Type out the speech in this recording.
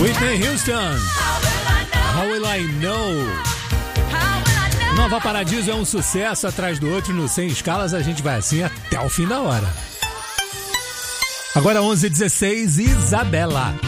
Whitney Houston, How Will I Know? Nova Paradiso é um sucesso atrás do outro. No Sem Escalas a gente vai assim até o fim da hora. Agora 11h16, Isabela.